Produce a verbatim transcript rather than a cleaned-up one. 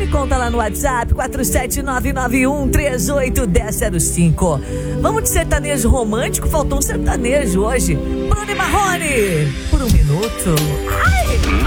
conta lá no WhatsApp quatro sete nove nove um três oito um zero zero cinco. Vamos de sertanejo romântico? Faltou um sertanejo hoje. Bruno e Marrone, por um minuto. Ai!